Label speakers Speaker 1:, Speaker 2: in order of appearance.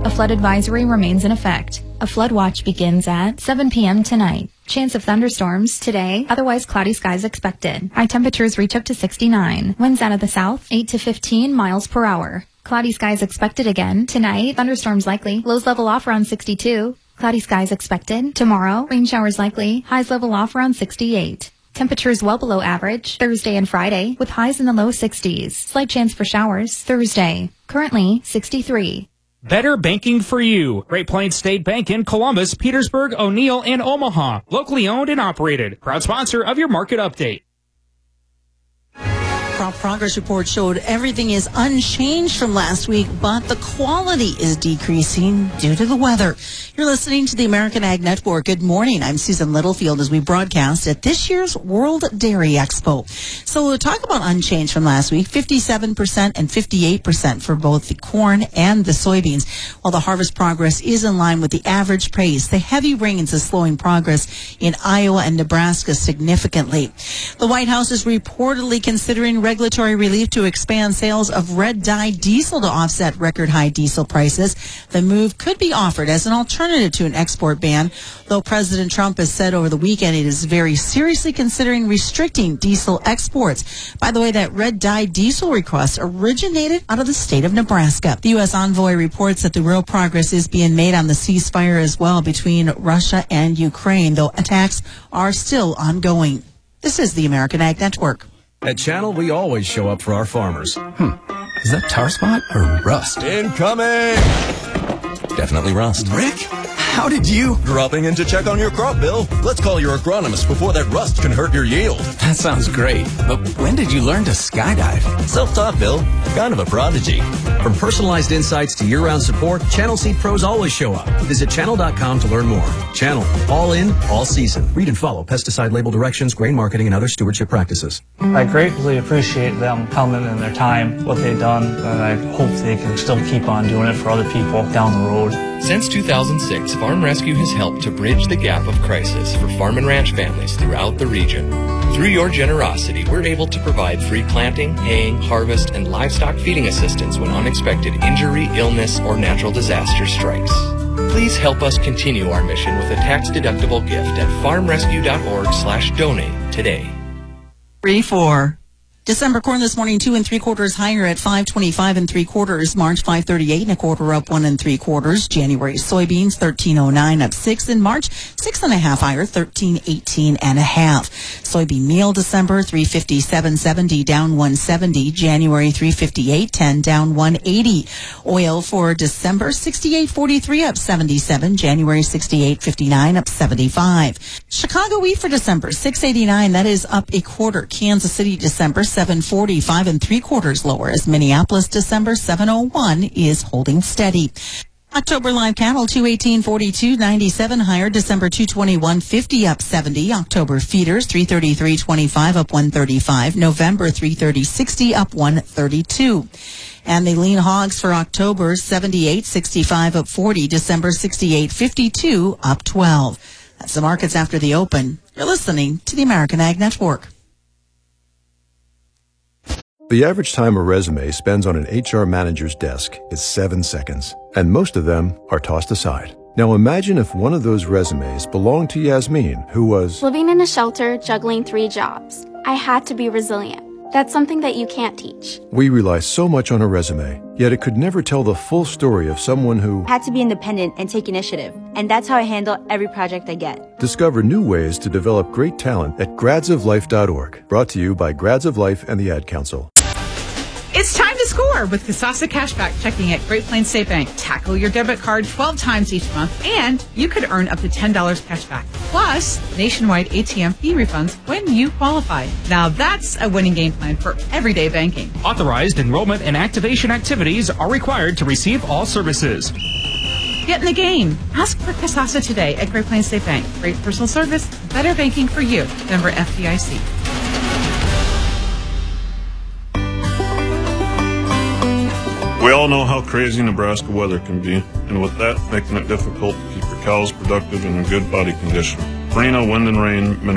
Speaker 1: A flood advisory remains in effect. A flood watch begins at 7 p.m. tonight. Chance of thunderstorms today, otherwise cloudy skies expected. High temperatures reach up to 69. Winds out of the south, 8 to 15 miles per hour. Cloudy skies expected again tonight. Thunderstorms likely. Lows level off around 62. Cloudy skies expected. Tomorrow, rain showers likely. Highs level off around 68. Temperatures well below average Thursday and Friday with highs in the low 60s. Slight chance for showers Thursday. Currently 63.
Speaker 2: Better banking for you. Great Plains State Bank in Columbus, Petersburg, O'Neill, and Omaha. Locally owned and operated. Proud sponsor of your market update.
Speaker 3: Crop progress report showed everything is unchanged from last week, but the quality is decreasing due to the weather. You're listening to the American Ag Network. Good morning. I'm Susan Littlefield as we broadcast at this year's World Dairy Expo. So we'll talk about unchanged from last week, 57% and 58% for both the corn and the soybeans. While the harvest progress is in line with the average pace, the heavy rains is slowing progress in Iowa and Nebraska significantly. The White House is reportedly considering regulatory relief to expand sales of red-dye diesel to offset record-high diesel prices. The move could be offered as an alternative to an export ban, though President Trump has said over the weekend it is very seriously considering restricting diesel exports. By the way, that red-dye diesel request originated out of the state of Nebraska. The U.S. envoy reports that the real progress is being made on the ceasefire as well between Russia and Ukraine, though attacks are still ongoing. This is the American Ag Network.
Speaker 4: At Channel, we always show up for our farmers.
Speaker 5: Is that tar spot or rust?
Speaker 4: Incoming! Definitely rust.
Speaker 5: Rick, how did you?
Speaker 4: Dropping in to check on your crop, Bill. Let's call your agronomist before that rust can hurt your yield.
Speaker 5: That sounds great. But when did you learn to skydive?
Speaker 4: Self-taught, Bill. Kind of a prodigy. From personalized insights to year-round support, Channel Seed Pros always show up. Visit channel.com to learn more. Channel. All in, all season. Read and follow pesticide label directions, grain marketing, and other stewardship practices.
Speaker 6: I greatly appreciate them coming in their time, what they've done, and I hope they can still keep on doing it for other people down the road.
Speaker 7: Since 2006, Farm Rescue has helped to bridge the gap of crisis for farm and ranch families throughout the region. Through your generosity, we're able to provide free planting, haying, harvest, and livestock feeding assistance when unexpected injury, illness, or natural disaster strikes. Please help us continue our mission with a tax-deductible gift at farmrescue.org/donate today.
Speaker 3: 3-4. December corn this morning 2 3/4 higher at 5.25 3/4. March 5.38 1/4 up 1 3/4. January soybeans 13.09 up 6 in March 6.5 higher 13.18 1/2. Soybean meal December 357.70 down 170. January 358.10 down 180. Oil for December 68.43 up 77. January 68.59 up 75. Chicago wheat for December 6.89, that is up 1/4. Kansas City December 7.45 3/4 lower, as Minneapolis December 7.01 is holding steady. October live cattle 218.42 97 higher. December 221.50 up 70. October feeders 333.25 up 135. November 330.60 up 132. And the lean hogs for October 78.65 up 40. December 68.52 up 12. That's the markets after the open. You're listening to the American Ag Network.
Speaker 8: The average time a resume spends on an HR manager's desk is 7 seconds, and most of them are tossed aside. Now imagine if one of those resumes belonged to Yasmin, who was
Speaker 9: living in a shelter, juggling 3 jobs. I had to be resilient. That's something that you can't teach.
Speaker 8: We rely so much on a resume, yet it could never tell the full story of someone who
Speaker 10: had to be independent and take initiative. And that's how I handle every project I get.
Speaker 8: Discover new ways to develop great talent at gradsoflife.org. Brought to you by Grads of Life and the Ad Council.
Speaker 11: It's time to score with Kasasa Cashback checking at Great Plains State Bank. Tackle your debit card 12 times each month, and you could earn up to $10 cash back. Plus, nationwide ATM fee refunds when you qualify. Now that's a winning game plan for everyday banking.
Speaker 2: Authorized enrollment and activation activities are required to receive all services.
Speaker 11: Get in the game. Ask for Kasasa today at Great Plains State Bank. Great personal service, better banking for you. Member FDIC.
Speaker 12: We all know how crazy Nebraska weather can be, and with that, making it difficult to keep your cows productive and in good body condition. Farina, Wind and Rain